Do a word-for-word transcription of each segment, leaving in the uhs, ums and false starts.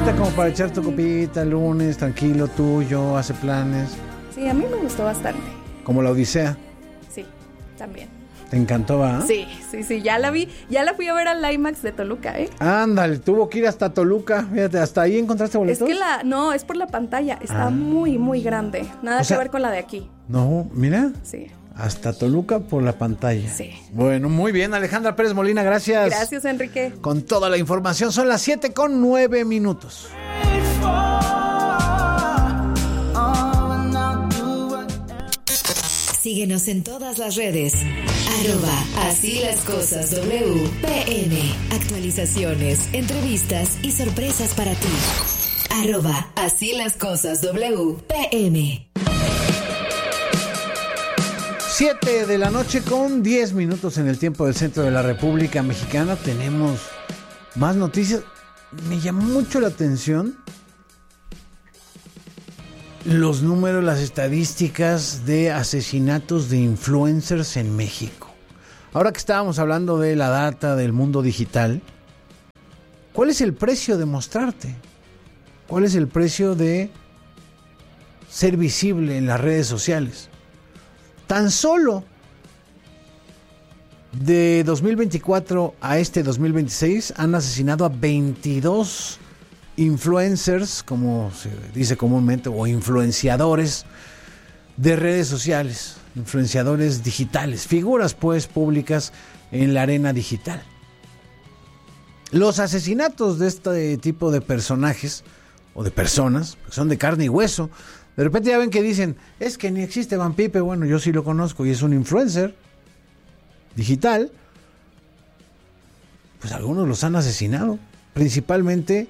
bonita como para echar tu copita el lunes, tranquilo, tuyo, hace planes. Sí, a mí me gustó bastante. Como la Odisea. Sí, también. ¿Te encantó, va? Sí, sí, sí, ya la vi, ya la fui a ver al IMAX de Toluca, ¿eh? Ándale, tuvo que ir hasta Toluca, fíjate, hasta ahí encontraste boletos. Es que la, no, es por la pantalla, está ah. muy, muy grande, nada o que sea, ver con la de aquí. No, mira. Sí. Hasta Toluca por la pantalla. Sí. Bueno, muy bien, Alejandra Pérez Molina, gracias. Gracias, Enrique. Con toda la información, son las siete con nueve minutos. Síguenos en todas las redes. Arroba Así las Cosas W P M. Actualizaciones, entrevistas y sorpresas para ti. Arroba Así las Cosas W P M. siete de la noche con diez minutos en el tiempo del centro de la República Mexicana. Tenemos más noticias. Me llamó mucho la atención los números, las estadísticas de asesinatos de influencers en México. Ahora que estábamos hablando de la data del mundo digital, ¿cuál es el precio de mostrarte? ¿Cuál es el precio de ser visible en las redes sociales? Tan solo de dos mil veinticuatro a este dos mil veintiséis han asesinado a veintidós influencers, como se dice comúnmente, o influenciadores de redes sociales, influenciadores digitales, figuras pues públicas en la arena digital. Los asesinatos de este tipo de personajes o de personas son de carne y hueso. De repente ya ven que dicen, es que ni existe Van Pipe. Bueno, yo sí lo conozco y es un influencer digital. Pues algunos los han asesinado, principalmente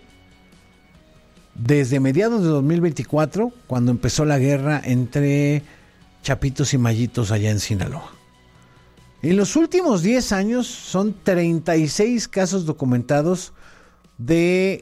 desde mediados de dos mil veinticuatro, cuando empezó la guerra entre chapitos y mallitos allá en Sinaloa. En los últimos diez años son treinta y seis casos documentados de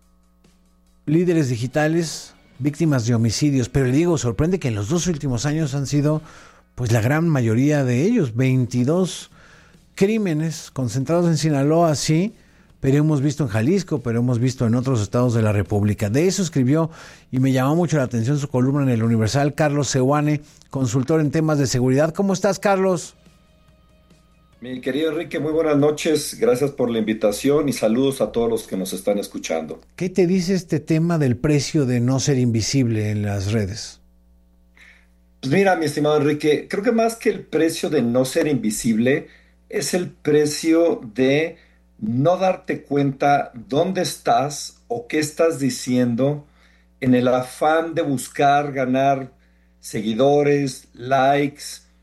líderes digitales víctimas de homicidios, pero le digo, sorprende que en los dos últimos años han sido pues la gran mayoría de ellos, veintidós crímenes concentrados en Sinaloa, sí, pero hemos visto en Jalisco, pero hemos visto en otros estados de la República. De eso escribió y me llamó mucho la atención su columna en El Universal, Carlos Seoane, consultor en temas de seguridad. ¿Cómo estás, Carlos? Mi querido Enrique, muy buenas noches, gracias por la invitación y saludos a todos los que nos están escuchando. ¿Qué te dice este tema del precio de no ser invisible en las redes? Pues mira, mi estimado Enrique, creo que más que el precio de no ser invisible, es el precio de no darte cuenta dónde estás o qué estás diciendo en el afán de buscar ganar seguidores, likes,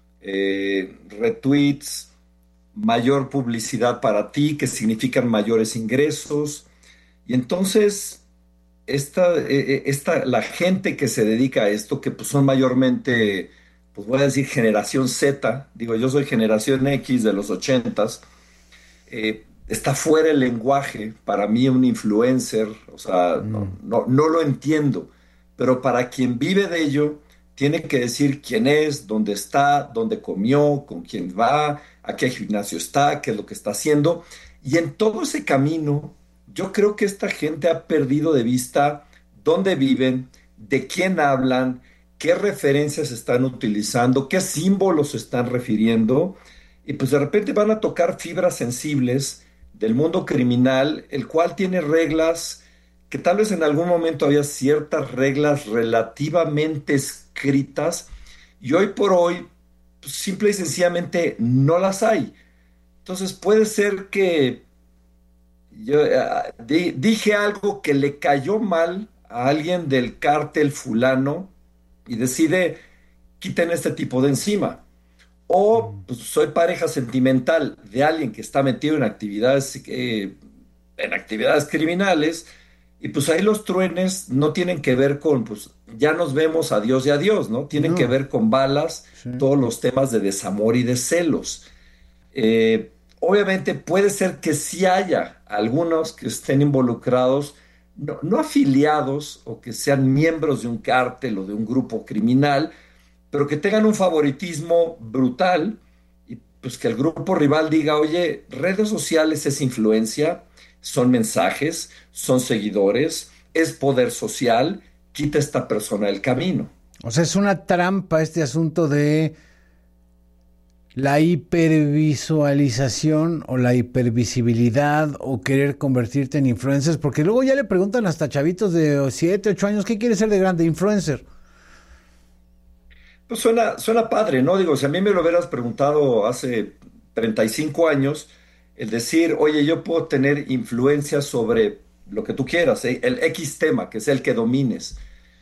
eh, retweets, mayor publicidad para ti, que significan mayores ingresos. Y entonces, esta, esta, la gente que se dedica a esto, que pues son mayormente, pues voy a decir generación Z, digo, yo soy generación X de los ochentas, eh, está fuera el lenguaje, para mí un influencer, o sea, mm. no, no, no lo entiendo, pero para quien vive de ello, tiene que decir quién es, dónde está, dónde comió, con quién va, a qué gimnasio está, qué es lo que está haciendo. Y en todo ese camino, yo creo que esta gente ha perdido de vista dónde viven, de quién hablan, qué referencias están utilizando, qué símbolos se están refiriendo. Y pues de repente van a tocar fibras sensibles del mundo criminal, el cual tiene reglas que tal vez en algún momento había ciertas reglas relativamente escritas y hoy por hoy pues, simple y sencillamente no las hay. Entonces puede ser que yo uh, di, dije algo que le cayó mal a alguien del cártel fulano y decide quiten este tipo de encima. O pues, soy pareja sentimental de alguien que está metido en actividades, eh, en actividades criminales. Y pues ahí los truenes no tienen que ver con, pues ya nos vemos, adiós y adiós, ¿no? Tienen no. que ver con balas, sí. Todos los temas de desamor y de celos. Eh, obviamente puede ser que sí haya algunos que estén involucrados, no, no afiliados o que sean miembros de un cártel o de un grupo criminal, pero que tengan un favoritismo brutal y pues que el grupo rival diga, oye, redes sociales es influencia, son mensajes, son seguidores, es poder social, quita a esta persona el camino. O sea, es una trampa este asunto de la hipervisualización o la hipervisibilidad o querer convertirte en influencers, porque luego ya le preguntan hasta chavitos de siete, ocho años, ¿qué quieres ser de grande? Influencer. Pues suena, suena padre, ¿no? Digo, si a mí me lo hubieras preguntado hace treinta y cinco años, el decir, oye, yo puedo tener influencia sobre lo que tú quieras, ¿eh? El X tema, que sea el que domines.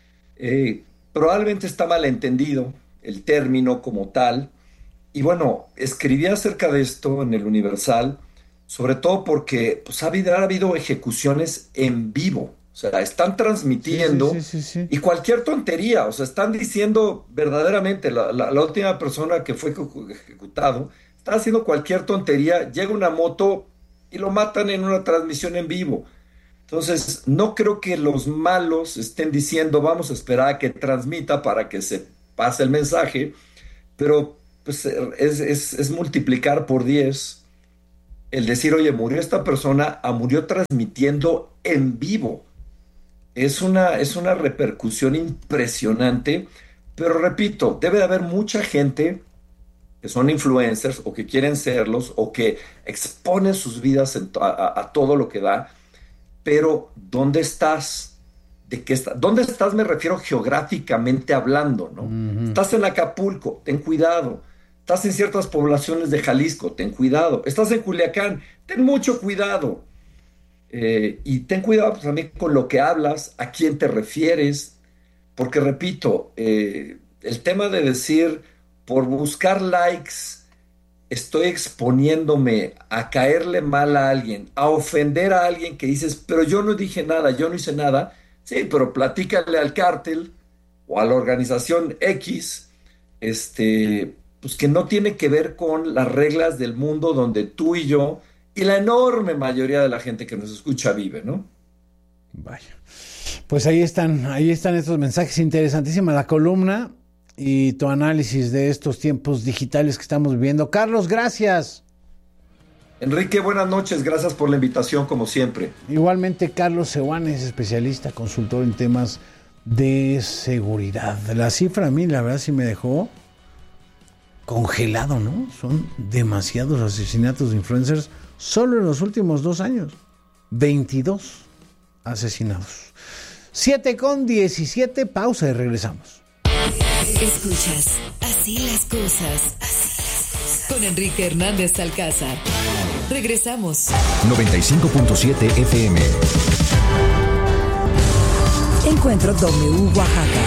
Eh, probablemente está mal entendido el término como tal. Y bueno, escribí acerca de esto en el Universal, sobre todo porque pues, ha, habido, ha habido ejecuciones en vivo. O sea, están transmitiendo sí, sí, sí, sí, sí. y cualquier tontería. O sea, están diciendo verdaderamente, la, la, la última persona que fue ejecutado, está haciendo cualquier tontería, llega una moto y lo matan en una transmisión en vivo. Entonces, no creo que los malos estén diciendo, vamos a esperar a que transmita para que se pase el mensaje, pero pues es, es, es multiplicar por diez el decir, oye, murió esta persona, a murió transmitiendo en vivo. Es una, es una repercusión impresionante, pero repito, debe de haber mucha gente que son influencers o que quieren serlos o que exponen sus vidas en to- a, a todo lo que da, pero ¿dónde estás? ¿De qué está? ¿Dónde estás? Me refiero geográficamente hablando, ¿no? Uh-huh. Estás en Acapulco, ten cuidado. Estás en ciertas poblaciones de Jalisco, ten cuidado. Estás en Culiacán, ten mucho cuidado. Eh, y ten cuidado pues, también con lo que hablas, a quién te refieres, porque repito, eh, el tema de decir, por buscar likes, estoy exponiéndome a caerle mal a alguien, a ofender a alguien que dices, pero yo no dije nada, yo no hice nada. Sí, pero platícale al cártel o a la organización X, este, pues que no tiene que ver con las reglas del mundo donde tú y yo y la enorme mayoría de la gente que nos escucha vive, ¿no? Vaya. Pues ahí están, ahí están estos mensajes. Interesantísima la columna y tu análisis de estos tiempos digitales que estamos viviendo. Carlos, gracias. Enrique, buenas noches, gracias por la invitación como siempre. Igualmente, Carlos Seoane, especialista, consultor en temas de seguridad. La cifra a mí, la verdad, sí me dejó congelado, ¿no? Son demasiados asesinatos de influencers solo en los últimos dos años. veintidós asesinados. siete con diecisiete, pausa y regresamos. Escuchas Así las cosas, así las cosas. Con Enrique Hernández Alcázar. Regresamos. noventa y cinco punto siete F M. Encuentro W Oaxaca.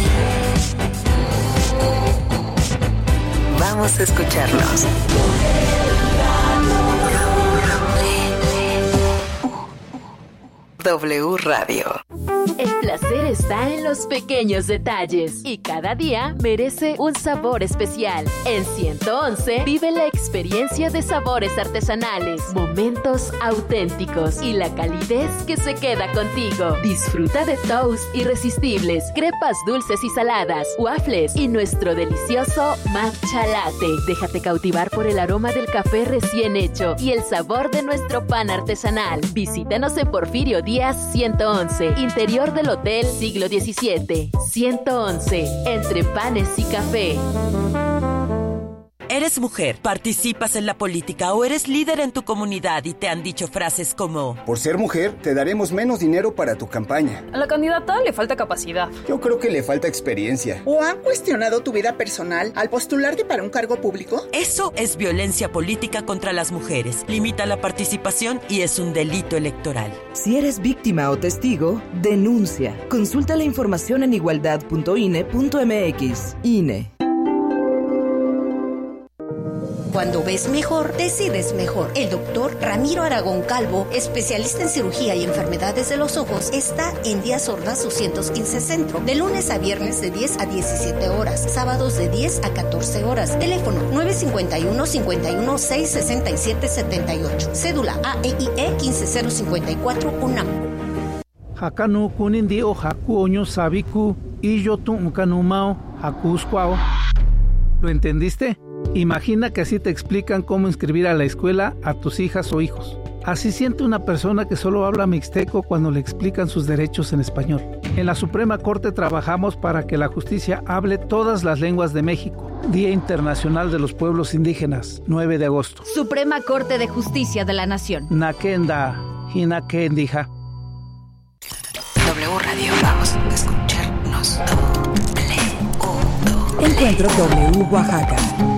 Vamos a escucharnos. W Radio. El placer está en los pequeños detalles y cada día merece un sabor especial. En ciento once vive la experiencia de sabores artesanales, momentos auténticos y la calidez que se queda contigo. Disfruta de toast irresistibles, crepas dulces y saladas, waffles y nuestro delicioso matcha latte. Déjate cautivar por el aroma del café recién hecho y el sabor de nuestro pan artesanal. Visítanos en Porfirio Díaz ciento once, interior del Hotel Siglo diecisiete. ciento once, entre panes y café. Eres mujer, participas en la política o eres líder en tu comunidad y te han dicho frases como: por ser mujer, te daremos menos dinero para tu campaña. A la candidata le falta capacidad. Yo creo que le falta experiencia. ¿O han cuestionado tu vida personal al postularte para un cargo público? Eso es violencia política contra las mujeres. Limita la participación y es un delito electoral. Si eres víctima o testigo, denuncia. Consulta la información en igualdad punto I N E punto M X. I N E. Cuando ves mejor, decides mejor. El doctor Ramiro Aragón Calvo, especialista en cirugía y enfermedades de los ojos, está en Díaz Ordaz doscientos quince Centro, de lunes a viernes de diez a diecisiete horas, sábados de diez a catorce horas. Teléfono nueve cinco uno, cinco uno seis, seis siete siete ocho. Cédula A E I E quince cero cincuenta y cuatro, UNAM. Hakanu kunindi o haku oño sabiku y yo tu ukanumao hakuskwao. ¿Lo entendiste? Imagina que así te explican cómo inscribir a la escuela a tus hijas o hijos. Así siente una persona que solo habla mixteco cuando le explican sus derechos en español. En la Suprema Corte trabajamos para que la justicia hable todas las lenguas de México. Día Internacional de los Pueblos Indígenas, nueve de agosto. Suprema Corte de Justicia de la Nación. Nakenda, Hinakendija. W Radio, vamos a escucharnos. Encuentro W Oaxaca.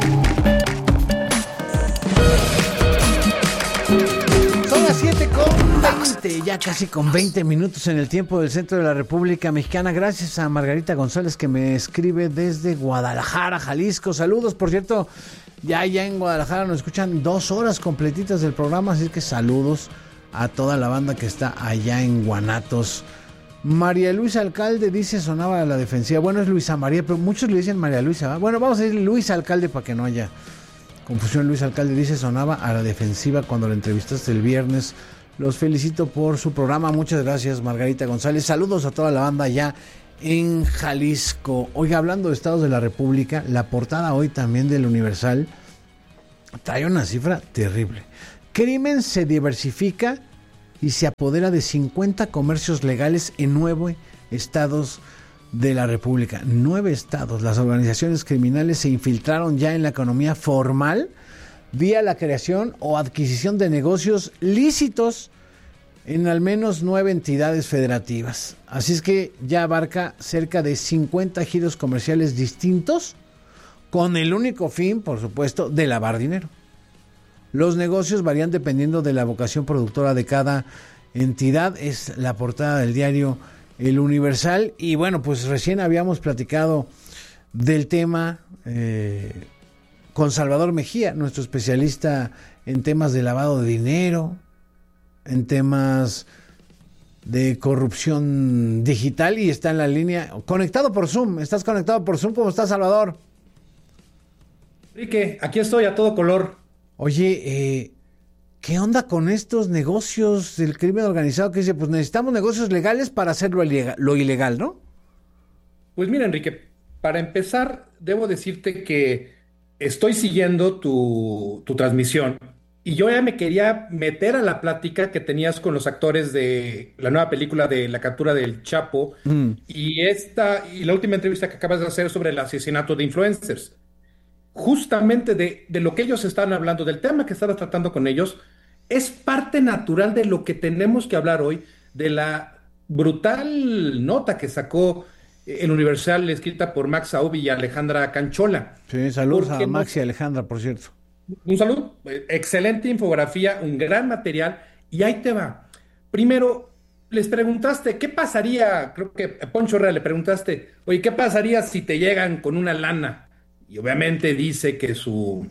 Son las siete con veinte, ya casi con veinte minutos en el tiempo del centro de la República Mexicana. Gracias a Margarita González que me escribe desde Guadalajara, Jalisco. Saludos, por cierto, ya ya en Guadalajara nos escuchan dos horas completitas del programa, así que saludos a toda la banda que está allá en Guanatos. María Luisa Alcalde dice sonaba a la defensiva. Bueno, es Luisa María, pero muchos le dicen María Luisa, ¿va? Bueno, vamos a decir Luisa Alcalde para que no haya confusión. Luis Alcalde dice sonaba a la defensiva cuando lo entrevistaste el viernes. Los felicito por su programa. Muchas gracias, Margarita González. Saludos a toda la banda allá en Jalisco. Oiga, hablando de estados de la República, la portada hoy también del Universal trae una cifra terrible. Crimen se diversifica y se apodera de cincuenta comercios legales en nueve estados de la República. Nueve estados. Las organizaciones criminales se infiltraron ya en la economía formal vía la creación o adquisición de negocios lícitos en al menos nueve entidades federativas. Así es que ya abarca cerca de cincuenta giros comerciales distintos con el único fin, por supuesto, de lavar dinero. Los negocios varían dependiendo de la vocación productora de cada entidad. Es la portada del diario El Universal. Y bueno, pues recién habíamos platicado del tema eh, con Salvador Mejía, nuestro especialista en temas de lavado de dinero, en temas de corrupción digital, y está en la línea, conectado por Zoom. ¿Estás conectado por Zoom? ¿Cómo estás, Salvador? Enrique, aquí estoy a todo color. Oye, eh, ¿qué onda con estos negocios del crimen organizado que dice, pues necesitamos negocios legales para hacer lo ilegal, lo ilegal, ¿no? Pues mira, Enrique, para empezar, debo decirte que estoy siguiendo tu, tu transmisión y yo ya me quería meter a la plática que tenías con los actores de la nueva película de La captura del Chapo mm. y esta y la última entrevista que acabas de hacer sobre el asesinato de influencers. Justamente de, de lo que ellos están hablando, del tema que estabas tratando con ellos, es parte natural de lo que tenemos que hablar hoy, de la brutal nota que sacó el Universal, escrita por Max Aub y Alejandra Canchola. Sí, saludos a Max y Alejandra, por cierto. Un saludo, excelente infografía, un gran material, y ahí te va. Primero, les preguntaste, ¿qué pasaría? Creo que a Poncho Herrera le preguntaste, oye, ¿qué pasaría si te llegan con una lana? Y obviamente dice que su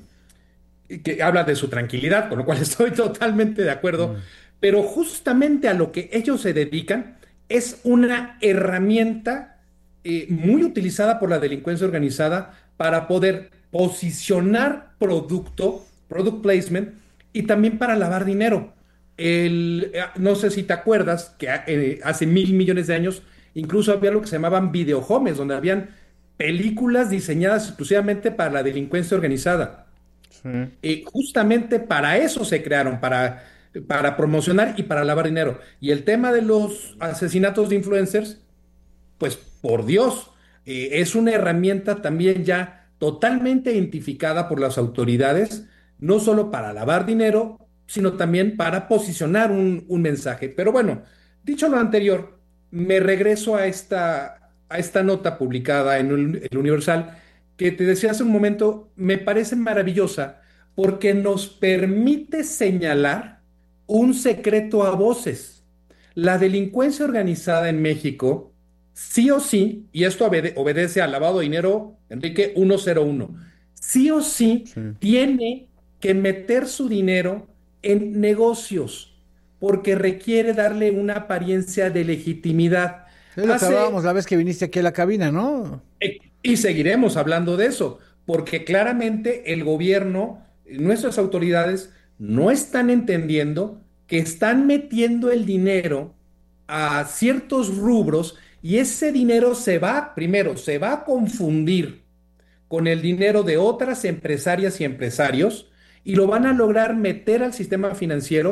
que habla de su tranquilidad, con lo cual estoy totalmente de acuerdo, mm. pero justamente a lo que ellos se dedican es una herramienta eh, muy utilizada por la delincuencia organizada para poder posicionar producto, product placement, y también para lavar dinero. El, no sé si te acuerdas que eh, hace mil millones de años incluso había lo que se llamaban videohomes, donde habían películas diseñadas exclusivamente para la delincuencia organizada. Sí. Y justamente para eso se crearon, para, para promocionar y para lavar dinero. Y el tema de los asesinatos de influencers, pues por Dios, eh, es una herramienta también ya totalmente identificada por las autoridades, no solo para lavar dinero, sino también para posicionar un, un mensaje. Pero bueno, dicho lo anterior, me regreso a esta... a esta nota publicada en el Universal, que te decía hace un momento, me parece maravillosa porque nos permite señalar un secreto a voces. La delincuencia organizada en México, sí o sí, y esto obede- obedece al lavado de dinero, Enrique, ciento uno, sí o sí, sí tiene que meter su dinero en negocios, porque requiere darle una apariencia de legitimidad. Es lo que hablábamos la vez que viniste aquí a la cabina, ¿no? Y seguiremos hablando de eso, porque claramente el gobierno, nuestras autoridades, no están entendiendo que están metiendo el dinero a ciertos rubros y ese dinero se va, primero, se va a confundir con el dinero de otras empresarias y empresarios y lo van a lograr meter al sistema financiero,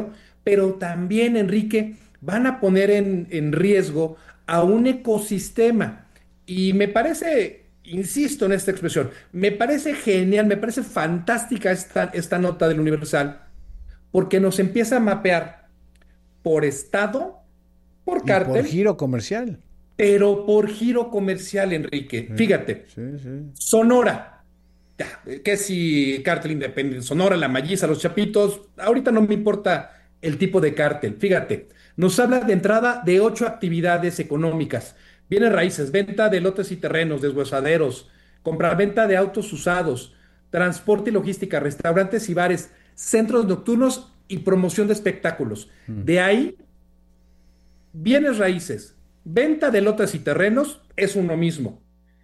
pero también, Enrique, van a poner en, en riesgo a un ecosistema. Y me parece, insisto en esta expresión, me parece genial, me parece fantástica esta, esta nota del Universal, porque nos empieza a mapear por estado, por cártel. Por giro comercial. Pero por giro comercial, Enrique. Sí, fíjate, sí, sí. Sonora, ya, que si cártel independiente, Sonora, La Malliza, Los Chapitos, ahorita no me importa el tipo de cártel. Fíjate, nos habla de entrada de ocho actividades económicas. Bienes raíces, venta de lotes y terrenos, deshuesaderos, compraventa de autos usados, transporte y logística, restaurantes y bares, centros nocturnos y promoción de espectáculos. Mm. De ahí, bienes raíces, venta de lotes y terrenos es uno mismo.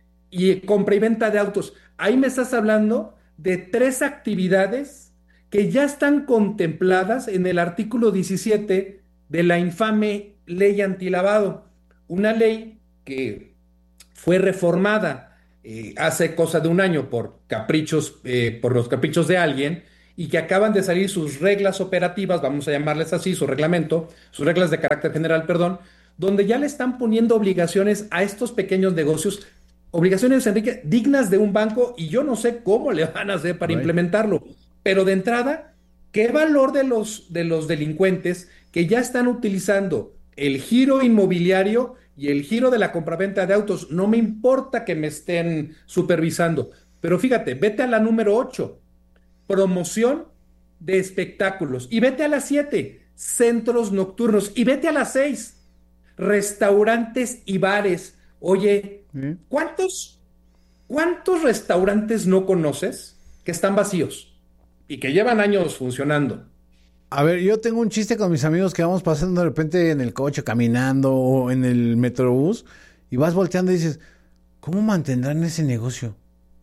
Y compra y venta de autos. Ahí me estás hablando de tres actividades que ya están contempladas en el artículo diecisiete de la infame ley antilavado. Una ley que fue reformada eh, hace cosa de un año por caprichos, eh, por los caprichos de alguien, y que acaban de salir sus reglas operativas, vamos a llamarles así, su reglamento, sus reglas de carácter general, perdón, donde ya le están poniendo obligaciones a estos pequeños negocios, obligaciones, Enrique, dignas de un banco, y yo no sé cómo le van a hacer para right. implementarlo. Pero de entrada, ¿qué valor de los, de los delincuentes que ya están utilizando el giro inmobiliario y el giro de la compraventa de autos? No me importa que me estén supervisando, pero fíjate, vete a la número ocho, promoción de espectáculos, y vete a las siete, centros nocturnos, y vete a las seis, restaurantes y bares. Oye, ¿cuántos, cuántos restaurantes no conoces que están vacíos y que llevan años funcionando? A ver, yo tengo un chiste con mis amigos que vamos pasando de repente en el coche, caminando o en el metrobús, y vas volteando y dices, ¿cómo mantendrán ese negocio?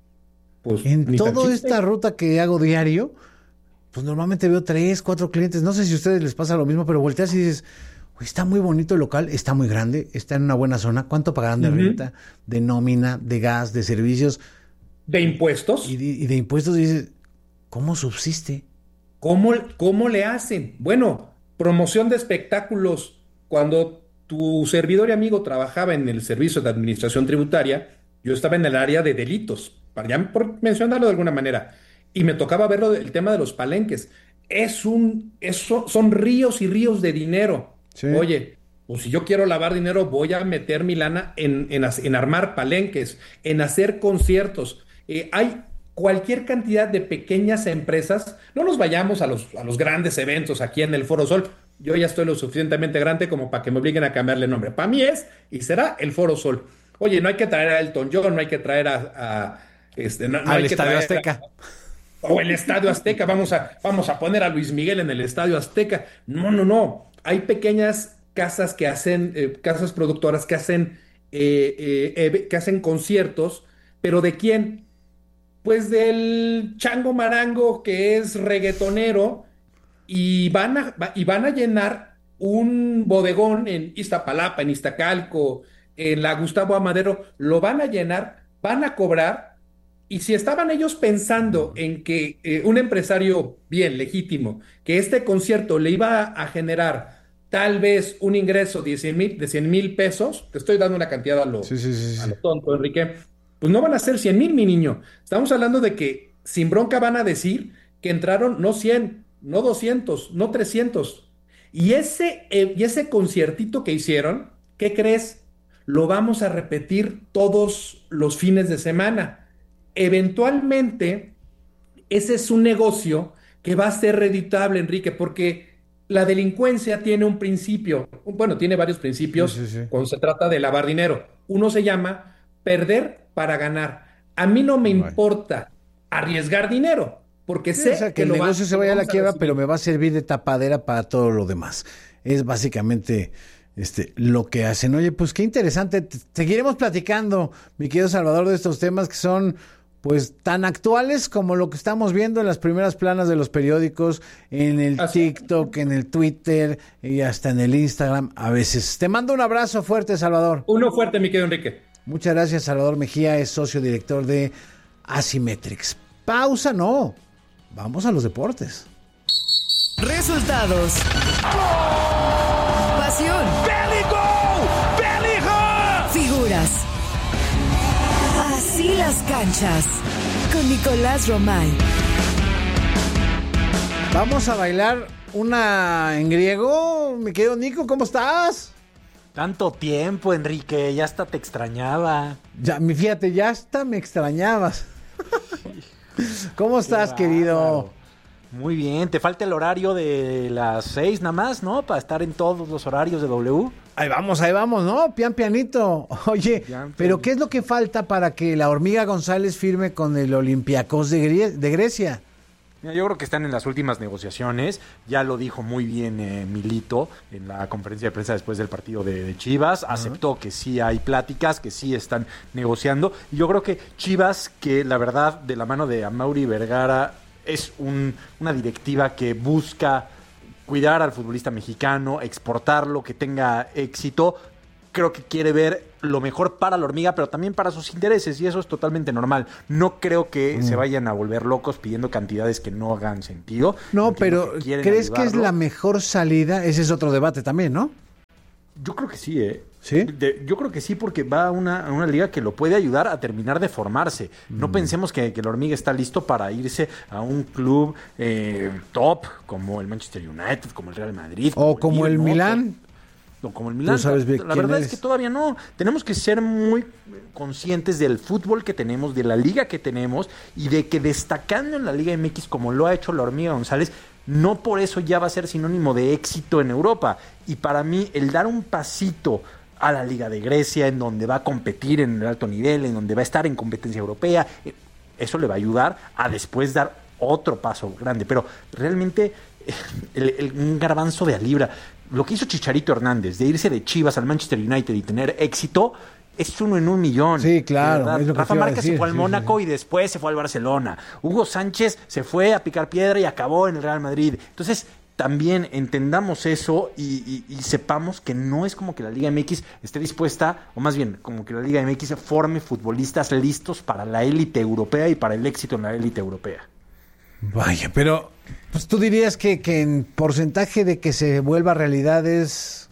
Pues en toda esta ruta que hago diario, pues normalmente veo tres, cuatro clientes. No sé si a ustedes les pasa lo mismo, pero volteas y dices, está muy bonito el local, está muy grande, está en una buena zona. ¿Cuánto pagarán de uh-huh. renta, de nómina, de gas, de servicios? ¿De impuestos? Y de, y de impuestos dices, ¿cómo subsiste? ¿Cómo, ¿Cómo le hacen? Bueno, promoción de espectáculos. Cuando tu servidor y amigo trabajaba en el servicio de administración tributaria, yo estaba en el área de delitos, para ya por mencionarlo de alguna manera, y me tocaba verlo el tema de los palenques. Es un, es, son ríos y ríos de dinero. Sí. Oye, pues si yo quiero lavar dinero, voy a meter mi lana en, en, en armar palenques, en hacer conciertos. Eh, hay cualquier cantidad de pequeñas empresas. No nos vayamos a los, a los grandes eventos aquí en el Foro Sol. Yo ya estoy lo suficientemente grande como para que me obliguen a cambiarle nombre. Para mí es y será el Foro Sol. Oye, no hay que traer a Elton John, no hay que traer a... a este, no, no al hay que Estadio traer Azteca. A, o el Estadio Azteca. Vamos a, vamos a poner a Luis Miguel en el Estadio Azteca. No, no, no. Hay pequeñas casas que hacen, eh, casas productoras que hacen, eh, eh, eh, que hacen conciertos, pero ¿de quién? Pues del chango marango que es reggaetonero, y van a, y van a llenar un bodegón en Iztapalapa, en Iztacalco, en la Gustavo Amadero, lo van a llenar, van a cobrar, y si estaban ellos pensando en que eh, un empresario bien legítimo, que este concierto le iba a generar tal vez un ingreso de cien mil pesos, te estoy dando una cantidad a lo, sí, sí, sí, sí. a lo tonto, Enrique, pues no van a ser cien mil, mi niño. Estamos hablando de que sin bronca van a decir que entraron no cien, no doscientos, no trescientos. Y ese, eh, y ese conciertito que hicieron, ¿qué crees? Lo vamos a repetir todos los fines de semana. Eventualmente, ese es un negocio que va a ser redituable, Enrique, porque la delincuencia tiene un principio, bueno, tiene varios principios sí, sí, sí. cuando se trata de lavar dinero. Uno se llama perder para ganar. A mí no me Ay. importa arriesgar dinero, porque sí, sé o sea, que, que el lo negocio va, se vaya a la quiebra, pero me va a servir de tapadera para todo lo demás. Es básicamente este lo que hacen. Oye, pues qué interesante. Seguiremos platicando, mi querido Salvador, de estos temas que son pues tan actuales como lo que estamos viendo en las primeras planas de los periódicos, en el Así. TikTok, en el Twitter y hasta en el Instagram a veces. Te mando un abrazo fuerte, Salvador. Uno fuerte, mi querido Enrique. Muchas gracias, Salvador Mejía, es socio director de Asymmetrics. Pausa, no. Vamos a los deportes. Resultados, Pasión. Figuras. Así las canchas. Con Nicolás Romay. Vamos a bailar una en griego. Mi querido Nico, ¿cómo estás? Tanto tiempo, Enrique, ya hasta te extrañaba. Ya, fíjate, ya hasta me extrañabas. ¿Cómo estás, querido? Muy bien, te falta el horario de las seis nada más, ¿no? Para estar en todos los horarios de W. Ahí vamos, ahí vamos, ¿no? Pian pianito. Oye, pian, pero pian. ¿Qué es lo que falta para que la Hormiga González firme con el Olympiacos de, Gre- de Grecia? Yo creo que están en las últimas negociaciones, ya lo dijo muy bien eh, Milito en la conferencia de prensa después del partido de, de Chivas, uh-huh. Aceptó que sí hay pláticas, que sí están negociando, y yo creo que Chivas, que la verdad de la mano de Amaury Vergara es un, una directiva que busca cuidar al futbolista mexicano, exportarlo, que tenga éxito, creo que quiere ver lo mejor para la Hormiga, pero también para sus intereses, y eso es totalmente normal. No creo que mm. se vayan a volver locos pidiendo cantidades que no hagan sentido. No, pero que ¿crees ayudarlo. que es la mejor salida? Ese es otro debate también, ¿no? Yo creo que sí, ¿eh? ¿Sí? De, yo creo que sí, porque va a una, a una liga que lo puede ayudar a terminar de formarse. Mm. No pensemos que, que la Hormiga está listo para irse a un club eh, top, como el Manchester United, como el Real Madrid. O como el, el Milán. Como el Milán. ¿Tú sabes bien la verdad eres? Es que todavía no. Tenemos que ser muy conscientes del fútbol que tenemos, de la liga que tenemos, y de que destacando en la Liga M X como lo ha hecho la Hormiga González, no por eso ya va a ser sinónimo de éxito en Europa. Y para mí, el dar un pasito a la Liga de Grecia, en donde va a competir en el alto nivel, en donde va a estar en competencia europea, eso le va a ayudar a después dar otro paso grande. Pero realmente, el, el, un garbanzo de a libra. Lo que hizo Chicharito Hernández, de irse de Chivas al Manchester United y tener éxito, es uno en un millón. Sí, claro. Es lo que Rafa Márquez se fue al sí, Mónaco sí. y después se fue al Barcelona. Hugo Sánchez se fue a picar piedra y acabó en el Real Madrid. Entonces, también entendamos eso y, y, y sepamos que no es como que la Liga M X esté dispuesta, o más bien, como que la Liga M X forme futbolistas listos para la élite europea y para el éxito en la élite europea. Vaya, pero pues tú dirías que, que en porcentaje de que se vuelva realidad es...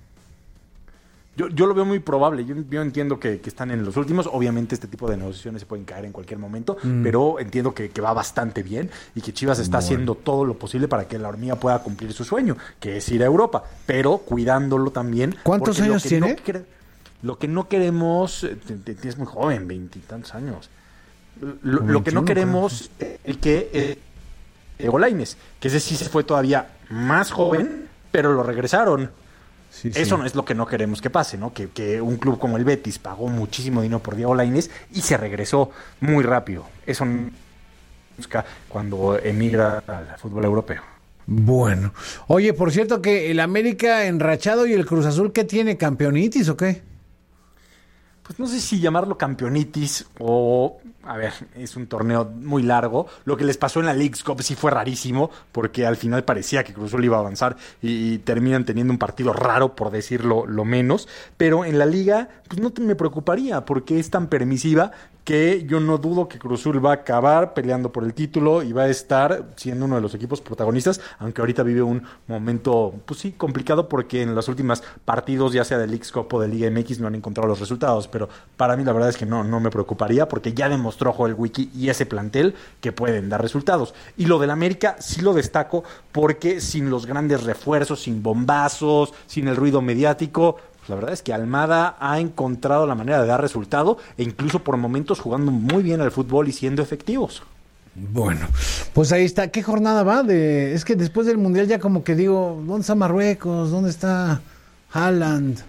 Yo, yo lo veo muy probable. Yo, yo entiendo que, que están en los últimos. Obviamente este tipo de negociaciones se pueden caer en cualquier momento, mm. pero entiendo que, que va bastante bien y que Chivas está bueno. haciendo todo lo posible para que la Hormiga pueda cumplir su sueño, que es ir a Europa, pero cuidándolo también. ¿Cuántos años lo tiene? No quere, lo que no queremos... Es muy joven, veintitantos años. Lo, lo que no queremos es el que... Eh, Diego Lainez, que ese sí se fue todavía más joven, pero lo regresaron. Sí, Eso sí. no es lo que no queremos que pase, ¿no? Que, que un club como el Betis pagó muchísimo dinero por Diego Lainez y se regresó muy rápido. Eso no busca cuando emigra al fútbol europeo. Bueno. Oye, por cierto que el América enrachado y el Cruz Azul, ¿qué tiene? ¿Campeonitis o qué? Pues no sé si llamarlo campeonitis o... A ver, es un torneo muy largo. Lo que les pasó en la Leagues Cup sí fue rarísimo, porque al final parecía que Cruz Azul iba a avanzar y, y terminan teniendo un partido raro, por decirlo lo menos. Pero en la Liga, pues no te, me preocuparía, porque es tan permisiva que yo no dudo que Cruz Azul va a acabar peleando por el título y va a estar siendo uno de los equipos protagonistas, aunque ahorita vive un momento, pues sí, complicado, porque en los últimos partidos, ya sea de Leagues Cup o de Liga M X, no han encontrado los resultados. Pero para mí la verdad es que no, no me preocuparía, porque ya demostró Joel Wiki y ese plantel que pueden dar resultados. Y lo del América sí lo destaco, porque sin los grandes refuerzos, sin bombazos, sin el ruido mediático, la verdad es que Almada ha encontrado la manera de dar resultado, e incluso por momentos jugando muy bien al fútbol y siendo efectivos. Bueno, pues ahí está. ¿Qué jornada va? De... Es que después del Mundial ya como que digo, ¿dónde está Marruecos? ¿Dónde está Haaland?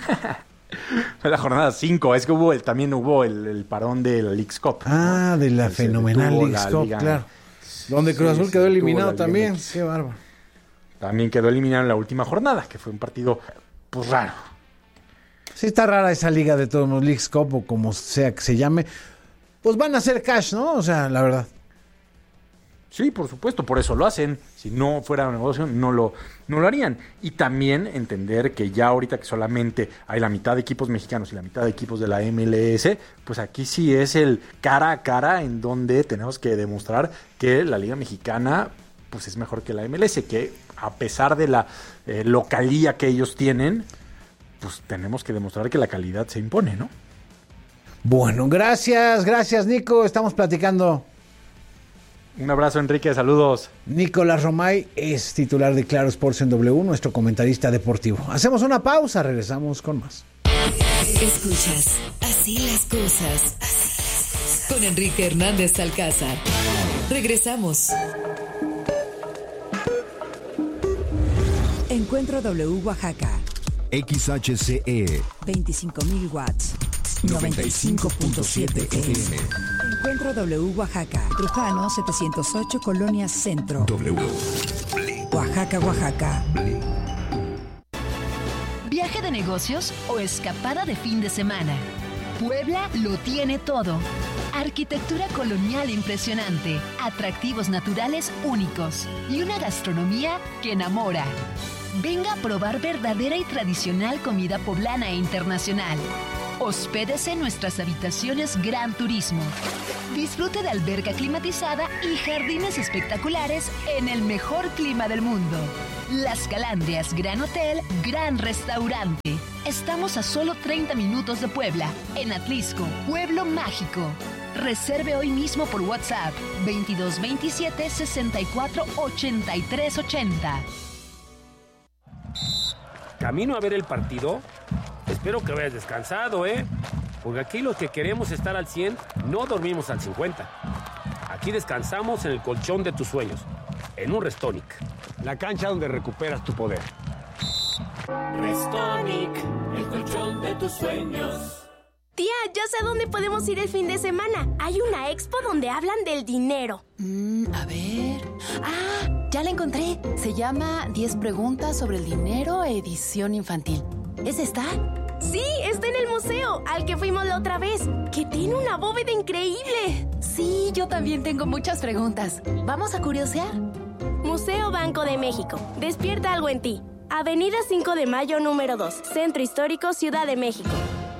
Fue la jornada cinco, es que hubo el, también hubo el, el parón de la Leagues Cup. Ah, ¿no? De la Entonces, fenomenal Leagues Cup, Liga, claro. Donde Cruz Azul sí, quedó eliminado también. Qué bárbaro. También quedó eliminado en la última jornada, que fue un partido pues raro. Sí, está rara esa liga de todos los Leagues Cup, o como sea que se llame. Pues van a hacer cash, ¿no? O sea, la verdad. Sí, por supuesto, por eso lo hacen. Si no fuera un negocio, no lo, no lo harían. Y también entender que ya ahorita que solamente hay la mitad de equipos mexicanos y la mitad de equipos de la M L S, pues aquí sí es el cara a cara en donde tenemos que demostrar que la Liga Mexicana pues es mejor que la M L S, que a pesar de la eh, localía que ellos tienen, pues tenemos que demostrar que la calidad se impone, ¿no? Bueno, gracias, gracias Nico, estamos platicando. Un abrazo, Enrique, saludos. Nicolás Romay es titular de Claro Sports en W, nuestro comentarista deportivo. Hacemos una pausa, regresamos con más. Escuchas Así las cosas, con Enrique Hernández Alcázar. Regresamos. Encuentro W Oaxaca. X H C E. veinticinco mil watts. noventa y cinco punto siete F M. Encuentro W Oaxaca. Trujano setecientos ocho, Colonia Centro. W. Oaxaca, Oaxaca. ¿Viaje de negocios o escapada de fin de semana? Puebla lo tiene todo. Arquitectura colonial impresionante, atractivos naturales únicos y una gastronomía que enamora. Venga a probar verdadera y tradicional comida poblana e internacional. Hospédese en nuestras habitaciones Gran Turismo. Disfrute de alberca climatizada y jardines espectaculares en el mejor clima del mundo. Las Calandrias Gran Hotel, Gran Restaurante. Estamos a solo treinta minutos de Puebla, en Atlisco, Pueblo Mágico. Reserve hoy mismo por WhatsApp veintidós veintisiete sesenta y cuatro ochenta y tres ochenta. ¿Camino a ver el partido? Espero que hayas descansado, ¿eh? Porque aquí los que queremos estar al cien no dormimos al cincuenta. Aquí descansamos en el colchón de tus sueños, en un Restonic. La cancha donde recuperas tu poder. Restonic, el colchón de tus sueños. Tía, ya sé a dónde podemos ir el fin de semana. Hay una expo donde hablan del dinero. Mm, a ver... ¡Ah! Ya la encontré. Se llama diez preguntas sobre el dinero, edición infantil. ¿Es esta? Sí, está en el museo, al que fuimos la otra vez, que tiene una bóveda increíble. Sí, yo también tengo muchas preguntas. ¿Vamos a curiosear? Museo Banco de México. Despierta algo en ti. Avenida cinco de Mayo, número dos. Centro Histórico, Ciudad de México.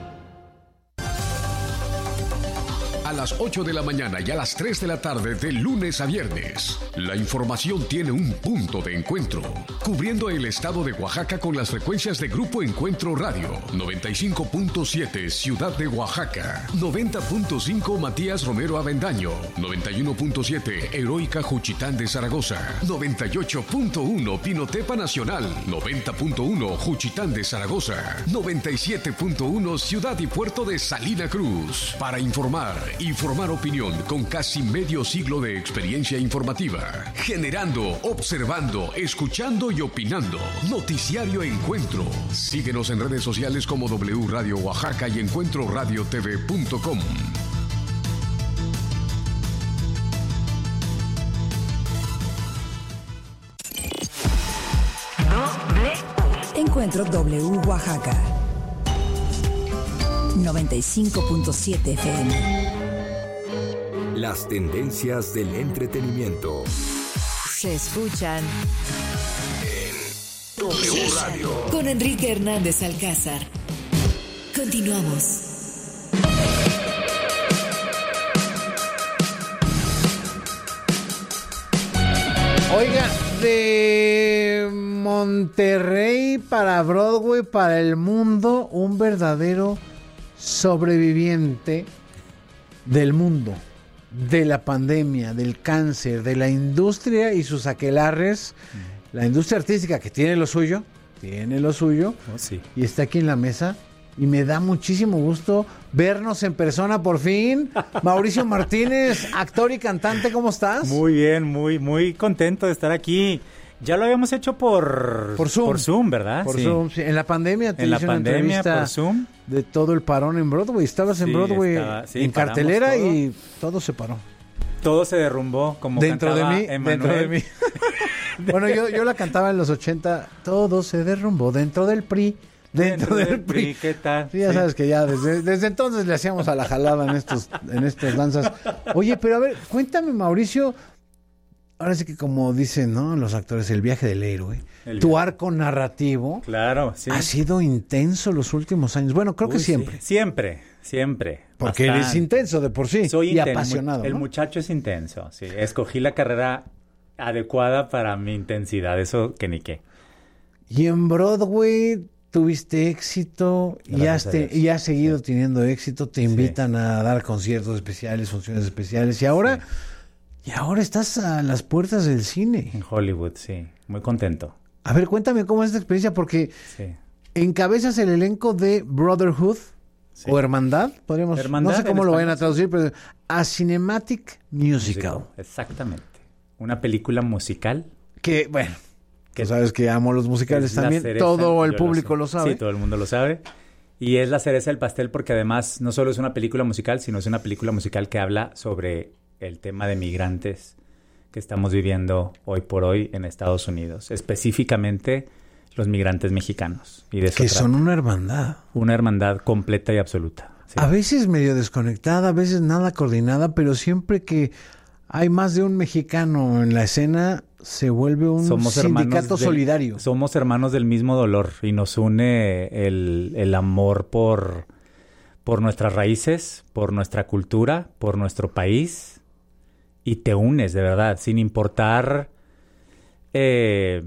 A las ocho de la mañana y a las tres de la tarde de lunes a viernes. La información tiene un punto de encuentro, cubriendo el estado de Oaxaca con las frecuencias de Grupo Encuentro Radio, noventa y cinco punto siete Ciudad de Oaxaca, noventa punto cinco Matías Romero Avendaño, noventa y uno punto siete Heroica Juchitán de Zaragoza, noventa y ocho punto uno Pinotepa Nacional, noventa punto uno Juchitán de Zaragoza, noventa y siete punto uno Ciudad y Puerto de Salina Cruz. Para informar y formar opinión con casi medio siglo de experiencia informativa. Generando, observando, escuchando y opinando. Noticiario Encuentro. Síguenos en redes sociales como W Radio Oaxaca y encuentro radio t v punto com. Encuentro W Oaxaca. noventa y cinco punto siete F M. Las tendencias del entretenimiento se escuchan en W Radio con Enrique Hernández Alcázar. Continuamos. Oiga, de Monterrey para Broadway, para el mundo, un verdadero sobreviviente del mundo, de la pandemia, del cáncer, de la industria y sus aquelarres. Mm. La industria artística, que tiene lo suyo, tiene lo suyo, oh, sí. Y está aquí en la mesa. Y me da muchísimo gusto vernos en persona por fin. Mauricio Martínez, actor y cantante, ¿cómo estás? Muy bien, muy, muy contento de estar aquí. Ya lo habíamos hecho por, por Zoom, por Zoom, ¿verdad? Por sí. Zoom, sí. En la pandemia te en hice la una pandemia, entrevista por Zoom. De todo el parón en Broadway. Estabas en sí, Broadway estaba, sí, en cartelera todo. Y todo se paró. Todo se derrumbó, como dentro cantaba de mí, Emmanuel. Dentro de mí. Bueno, yo, yo la cantaba en los ochenta. Todo se derrumbó dentro del P R I. Dentro, dentro del, del P R I. ¿Qué tal? Sí, ya sí. sabes que ya desde, desde entonces le hacíamos a la jalada en estos en estas danzas. Oye, pero a ver, cuéntame, Mauricio. Ahora sí que como dicen, ¿no? Los actores, el viaje del héroe. El tu arco narrativo. Claro, sí. Ha sido intenso los últimos años. Bueno, creo Uy, que siempre. Sí. Siempre, siempre. Porque bastante. Eres intenso de por sí. Soy y inten- apasionado. El ¿no? muchacho es intenso, sí. Escogí la carrera adecuada para mi intensidad, eso que ni qué. Y en Broadway tuviste éxito y has, te, y has seguido sí. teniendo éxito, te invitan sí. a dar conciertos especiales, funciones especiales y ahora, sí. y ahora estás a las puertas del cine. En Hollywood, sí, muy contento. A ver, cuéntame cómo es esta experiencia porque sí. encabezas el elenco de Brotherhood sí. o Hermandad, podríamos, Hermandad, no sé cómo lo vayan a traducir, pero a Cinematic Musical. Musical. Exactamente, una película musical. Que, bueno... Tú sabes que amo los musicales también. Cereza, todo el público lo, lo sabe. Sí, todo el mundo lo sabe. Y es la cereza del pastel porque además no solo es una película musical, sino es una película musical que habla sobre el tema de migrantes que estamos viviendo hoy por hoy en Estados Unidos. Específicamente los migrantes mexicanos. Y de eso que trata. Son una hermandad. Una hermandad completa y absoluta. Sí. A veces medio desconectada, a veces nada coordinada, pero siempre que hay más de un mexicano en la escena... se vuelve un somos sindicato del, solidario. Somos hermanos del mismo dolor y nos une el, el amor por, por nuestras raíces, por nuestra cultura, por nuestro país. Y te unes, de verdad, sin importar eh,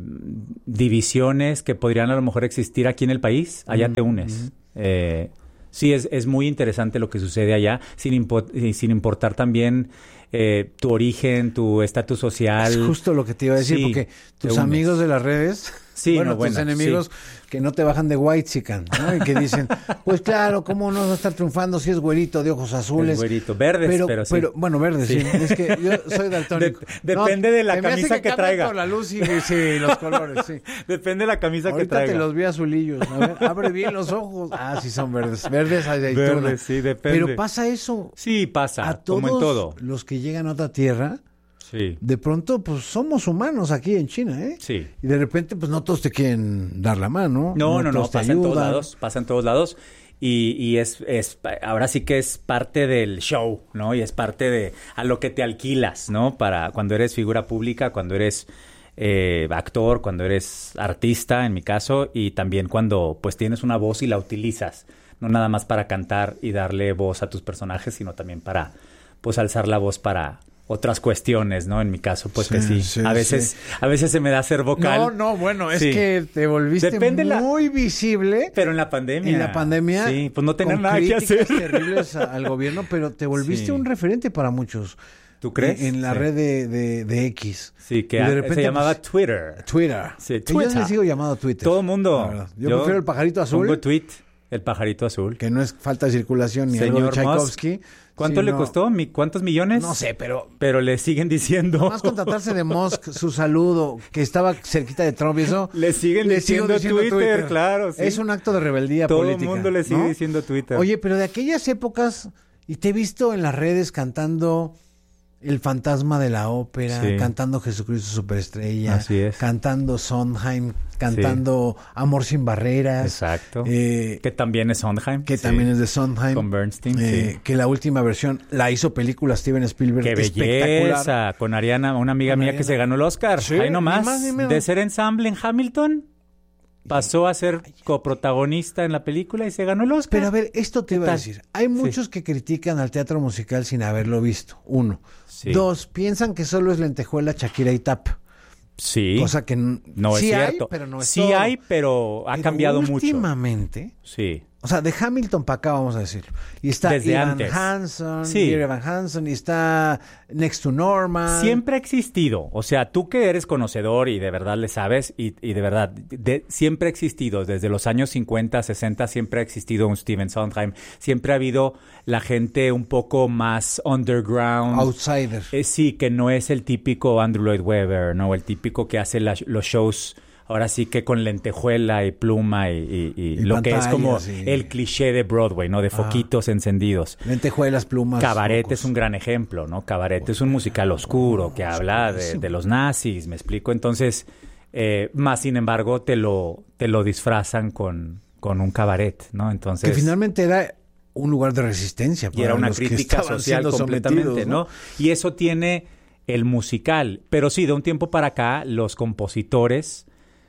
divisiones que podrían a lo mejor existir aquí en el país. Allá mm, te unes. Mm. Eh, sí, es, es muy interesante lo que sucede allá, sin, impo- sin importar también... Eh, tu origen, tu estatus social. Es justo lo que te iba a decir, sí, porque tus amigos de las redes, sí, bueno, no, tus bueno, enemigos sí. que no te bajan de whitexican, ¿no? Y que dicen, pues claro, ¿cómo no va a estar triunfando si es güerito de ojos azules? Es güerito, verdes, pero, pero sí. Pero, bueno, verdes, sí. sí. Es que yo soy daltónico. De, depende no, de la camisa que, que traiga. Por la luz y sí, los colores, sí. Depende de la camisa Ahorita que traiga. Ahorita te los vi azulillos. A ver, abre bien los ojos. Ah, sí son verdes. Verdes aceituna. Verdes, sí, depende. Pero pasa eso. Sí, pasa, a todos como en todo. Los que llegan a otra tierra, sí. de pronto, pues somos humanos aquí en China, ¿eh? Sí. Y de repente, pues no todos te quieren dar la mano. No, no, no, no pasa en todos lados, pasa en todos lados. Y, y es, es, ahora sí que es parte del show, ¿no? Y es parte de a lo que te alquilas, ¿no? Para cuando eres figura pública, cuando eres eh, actor, cuando eres artista, en mi caso, y también cuando pues tienes una voz y la utilizas, no nada más para cantar y darle voz a tus personajes, sino también para, pues, alzar la voz para otras cuestiones, ¿no? En mi caso, pues sí, que sí. sí a veces sí. a veces se me da hacer vocal. No, no, bueno, es sí. que te volviste Depende muy la... visible. Pero en la pandemia. En la pandemia. Sí, pues no tener nada que hacer. Terribles al gobierno, pero te volviste sí. un referente para muchos. ¿Tú crees? En, en la sí. red de, de, de X. Sí, que de repente, se llamaba pues, Twitter. Twitter. Sí, Twitter. Yo le sigo llamado Twitter. Todo el mundo. Yo, yo prefiero el pajarito azul. Pongo tweet, el pajarito azul. Que no es falta de circulación ni Señor algo de Tchaikovsky. Musk, ¿Cuánto le costó? ¿Cuántos millones? No sé, pero... Pero le siguen diciendo... Más contratarse de Musk, su saludo, que estaba cerquita de Trump y eso... Le siguen le diciendo, diciendo Twitter, Twitter, claro. Sí. Es un acto de rebeldía Todo política. Todo el mundo le sigue ¿no? diciendo Twitter. Oye, pero de aquellas épocas... Y te he visto en las redes cantando... El fantasma de la ópera, sí. cantando Jesucristo Superestrella, así es. Cantando Sondheim, cantando sí. Amor sin barreras. Exacto. Eh, que también es Sondheim. Que sí. también es de Sondheim. Con Bernstein, eh, sí. Que la última versión la hizo película Steven Spielberg. ¡Qué belleza! Con Ariana, una amiga con mía Ariana. Que se ganó el Oscar. Sí, ahí nomás. Ni más, ni de ser ensamble en Hamilton. Pasó a ser coprotagonista en la película y se ganó el Oscar. Pero a ver, esto te iba a decir. Hay muchos sí. que critican al teatro musical sin haberlo visto. Uno. Sí. Dos, piensan que solo es lentejuela, Shakira y tap. Sí. Cosa que n- no sí es hay, cierto. pero no es sí todo. hay, pero ha pero cambiado últimamente, mucho. Sí. O sea, de Hamilton para acá, vamos a decirlo. Y está Desde Evan antes. Hansen, Sí. Dear Evan Hansen, y está Next to Norman. Siempre ha existido. O sea, tú que eres conocedor y de verdad le sabes, y, y de verdad, de, siempre ha existido. Desde los años cincuenta, sesenta, siempre ha existido un Stephen Sondheim. Siempre ha habido la gente un poco más underground. Outsider. Eh, sí, que no es el típico Andrew Lloyd Webber, ¿no? El típico que hace la, los shows... Ahora sí que con lentejuela y pluma y, y, y, y lo pantalla, que es como sí. el cliché de Broadway, ¿no? De foquitos ah. encendidos. Lentejuelas, plumas. Cabaret focos. Es un gran ejemplo, ¿no? Cabaret oh, es un musical oscuro que oh, habla de, de los nazis, ¿me explico? Entonces, eh, más sin embargo, te lo, te lo disfrazan con, con un cabaret, ¿no? Entonces... Que finalmente era un lugar de resistencia. Y era una crítica social completamente, ¿no? ¿no? Y eso tiene el musical. Pero sí, de un tiempo para acá, los compositores...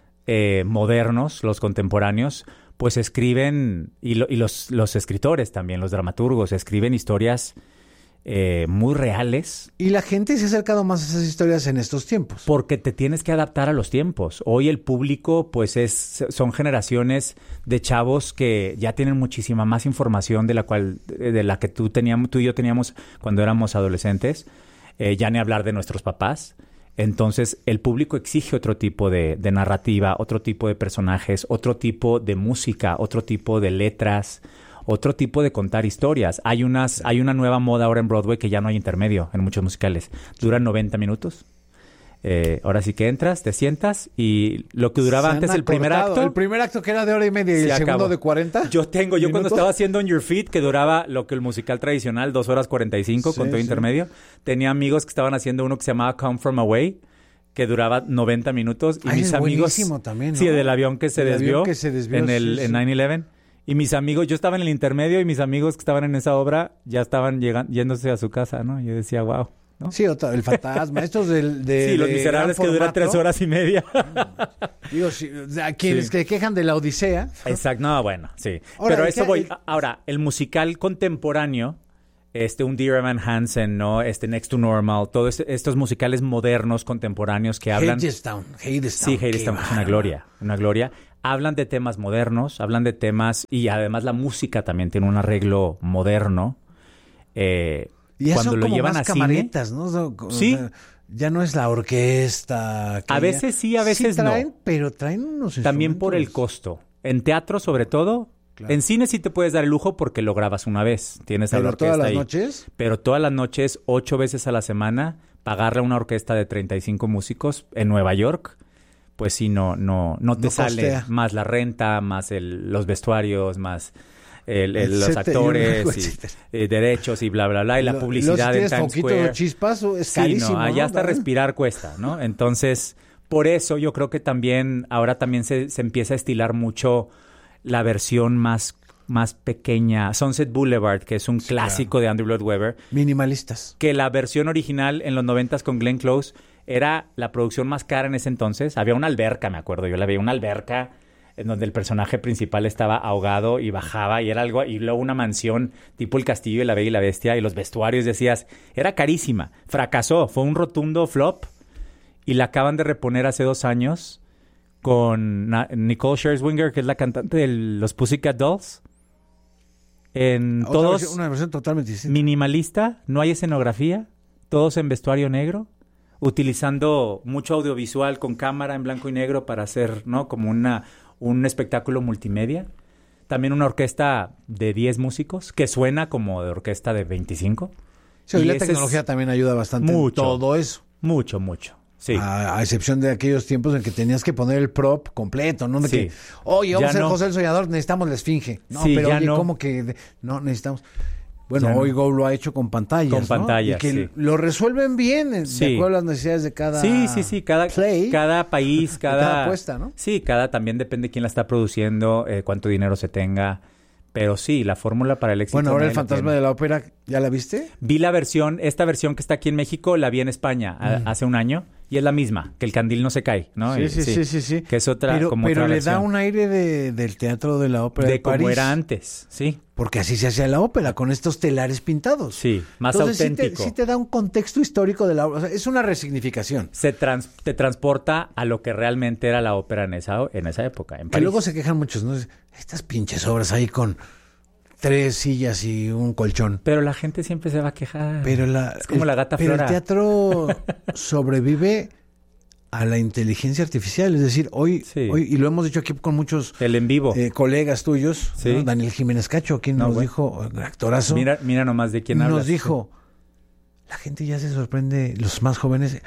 Eh, modernos, los contemporáneos, pues escriben, y, lo, y los, los escritores también, los dramaturgos, escriben historias eh, muy reales. Y la gente se ha acercado más a esas historias en estos tiempos. Porque te tienes que adaptar a los tiempos. Hoy el público, pues, es son generaciones de chavos que ya tienen muchísima más información de la cual, de la que tú teníamos, tú y yo teníamos cuando éramos adolescentes. Eh, ya ni hablar de nuestros papás. Entonces, el público exige otro tipo de, de narrativa, otro tipo de personajes, otro tipo de música, otro tipo de letras, otro tipo de contar historias. Hay unas, hay una nueva moda ahora en Broadway que ya no hay intermedio en muchos musicales. Duran noventa minutos. Eh, ahora sí que entras, te sientas y lo que duraba Se antes han el primer acortado. acto... El primer acto que era de hora y media y el segundo acabó. de cuarenta. Yo tengo, yo cuando ¿Minutos? estaba haciendo On Your Feet, que duraba lo que el musical tradicional, dos horas cuarenta y cinco Sí, con todo sí. intermedio, tenía amigos que estaban haciendo uno que se llamaba Come From Away, que duraba noventa minutos. Y Ay, mis es amigos... buenísimo también, ¿no? Sí, del avión que se El desvió, avión que se desvió, en el sí, en sí. nueve once. Y mis amigos, yo estaba en el intermedio y mis amigos que estaban en esa obra ya estaban llegando, yéndose a su casa, ¿no? Yo decía, wow. ¿no? Sí, otra, el fantasma, estos del, de, Sí, Los de Miserables gran que duran formato. tres horas y media. Digo, si, a quienes Sí. que quejan de la Odisea. Exacto, no, bueno, sí. Ahora, Pero el eso que- voy. el- Ahora, el musical contemporáneo, este, un Dear Evan Hansen, ¿no? Este Next to Normal, todos este- estos musicales modernos, contemporáneos que hablan... Hadestown, Hadestown. Sí, Hadestown qué es una bárbaro. gloria, una gloria. Hablan de temas modernos, hablan de temas... Y además la música también tiene un arreglo moderno. Eh, Y ya cuando son lo como llevan más a cine... camaretas, ¿no? Son- o Sí. sea, ya no es la orquesta. que A ya- veces sí, a veces sí traen, no. pero traen unos También por el instrumentos. costo. En teatro, sobre todo. Claro. En cine sí te puedes dar el lujo porque lo grabas una vez. Tienes a la Pero orquesta todas las ahí. noches. Pero todas las noches, ocho veces a la semana, pagarle a una orquesta de treinta y cinco músicos en Nueva York, pues sí, no, no, no te No sale costea. más la renta, más el, los vestuarios, más el- el- los Etcétera, actores, y- y, etcétera. eh, derechos y bla, bla, bla. Y la Lo- publicidad luego si en tienes Times foquito Square. de chispazo, es Sí, carísimo, no, allá ¿no? hasta respirar cuesta, ¿no? Entonces, por eso yo creo que también, ahora también se, se empieza a estilar mucho la versión más, más pequeña, Sunset Boulevard, que es un clásico de Andrew Lloyd Webber. Minimalistas. Que la versión original en los noventas con Glenn Close era la producción más cara en ese entonces. Había una alberca, me acuerdo, yo la veía, una alberca en donde el personaje principal estaba ahogado y bajaba y era algo, y luego una mansión tipo El Castillo de la Bella y la Bestia, y los vestuarios, decías, era carísima, fracasó, fue un rotundo flop y la acaban de reponer hace dos años con Na- Nicole Scherzinger, que es la cantante de los Pussycat Dolls. En Otra todos versión- una versión totalmente distinta. minimalista, no hay escenografía, todos en vestuario negro, utilizando mucho audiovisual con cámara en blanco y negro para hacer, ¿no? Como una un espectáculo multimedia. También una orquesta de diez músicos que suena como de orquesta de veinticinco. Sí, y la ese tecnología es también ayuda bastante mucho, en todo eso. Mucho, mucho. Sí. A, a excepción de aquellos tiempos en que tenías que poner el prop completo, ¿no? De Sí. que, oye, vamos Ya a ser no. José el Soñador, necesitamos la esfinge. No, Sí, pero ya oye, no. ¿cómo que? de- no, necesitamos... Bueno, Ya no. hoy Go lo ha hecho con pantallas, Con ¿no? pantallas, Y que sí. lo resuelven bien, eh, Sí. de acuerdo a las necesidades de cada Sí, sí, sí, cada, play. cada país, cada... cada apuesta, ¿no? Sí, cada también depende de quién la está produciendo, eh, cuánto dinero se tenga. Pero sí, la fórmula para el éxito... Bueno, ahora el nadie la fantasma tiene. de la ópera, ¿ya la viste? Vi la versión, esta versión que está aquí en México, la vi en España a- Mm. hace un año y es la misma, que el candil no se cae, ¿no? Sí, Y- sí, sí, sí, sí. Que es otra, Pero, como pero otra le versión. da un aire de, del teatro de la ópera de, de como París. era antes, sí. Porque así se hacía la ópera, con estos telares pintados. Sí, más Entonces, sí te- auténtico. Sí te, da un contexto histórico de la ópera. O sea, es una resignificación. Se trans- te transporta a lo que realmente era la ópera en esa, en esa época, en Que París. luego se quejan muchos, ¿no? Estas pinches obras ahí con tres sillas y un colchón. Pero la gente siempre se va a quejar. Pero la, es como el- la gata pero Flora. el teatro sobrevive a la inteligencia artificial. Es decir, hoy, Sí. hoy y lo hemos dicho aquí con muchos El en vivo. eh, colegas tuyos, Sí. ¿no? Daniel Jiménez Cacho, quien No, nos bueno. dijo, eh, actorazo, Mira, mira nomás de quién nos hablas. dijo, la gente ya se sorprende, los más jóvenes,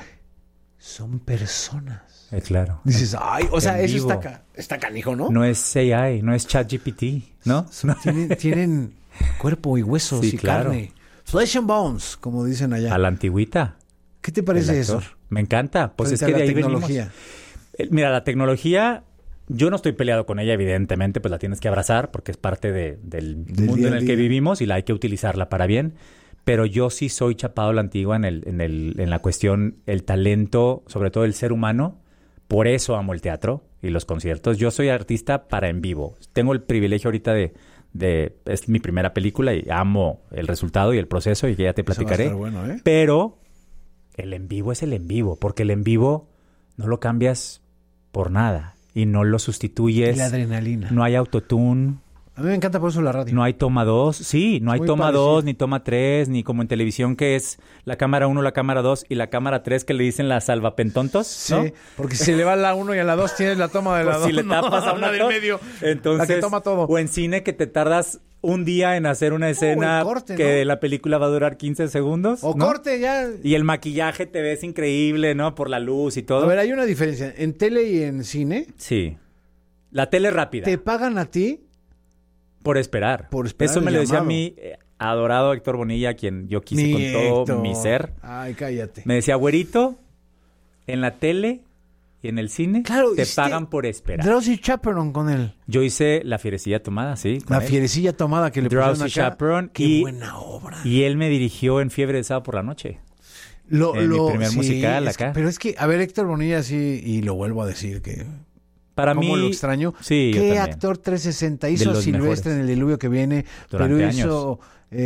son personas. Eh, claro. Dices, ay, o sea, En eso vivo. está, ca- está canijo, ¿no? No es A I, no es ChatGPT, ¿no? Tienen, tienen cuerpo y huesos Sí, y claro. carne. Flesh and bones, como dicen allá. A la antigüita. ¿Qué te parece el eso? actor. Me encanta. Pues Frente es que a de la ahí tecnología. venimos. Eh, Mira, la tecnología, yo no estoy peleado con ella, evidentemente, pues la tienes que abrazar porque es parte de- del, Del mundo día en a el que día. vivimos y la hay que utilizarla para bien. Pero yo sí soy chapado a la antigua en, el, en, el, en la cuestión, el talento, sobre todo el ser humano. Por eso amo el teatro y los conciertos. Yo soy artista para en vivo. Tengo el privilegio ahorita de, De, es mi primera película y amo el resultado y el proceso y que ya te platicaré. Eso va a estar bueno, ¿eh? Pero el en vivo es el en vivo, porque el en vivo no lo cambias por nada y no lo sustituyes. Y la adrenalina. No hay autotune. A mí me encanta por eso la radio. No hay toma dos. Sí, no hay Muy toma parecido. dos, ni toma tres, ni como en televisión que es la cámara uno, la cámara dos y la cámara tres que le dicen las salvapentontos, ¿no? Sí, porque si se le va a la uno y a la dos tienes la toma de la Pues dos. si le tapas a una del dos, medio. entonces, la que toma todo. O en cine que te tardas un día en hacer una escena o el corte, que ¿no? la película va a durar quince segundos. O ¿no? corte ya. Y el maquillaje te ves increíble, ¿no? Por la luz y todo. A ver, hay una diferencia. En tele y en cine. Sí. La tele rápida. Te pagan a ti. Por esperar. Por esperar Eso me el lo decía a llamado. mi eh, adorado Héctor Bonilla, a quien yo quise Mi con todo Héctor. mi ser. Ay, cállate. Me decía, güerito, en la tele y en el cine Claro, te hiciste pagan por esperar. Drowsy Chaperone con él. Yo hice La Fierecilla Tomada, sí. con La él. fierecilla tomada que le Drowsy pusieron acá. Chaperone. Qué y, buena obra. Y él me dirigió en Fiebre de Sábado por la Noche. Lo, en lo- mi primer sí, musical es que- acá. pero es que, a ver, Héctor Bonilla sí, y lo vuelvo a decir que... Para ¿Cómo mí... lo extraño? Sí, yo ¿Qué también. actor trescientos sesenta? De Hizo a los Silvestre mejores. en El Diluvio que viene, Durante pero años. hizo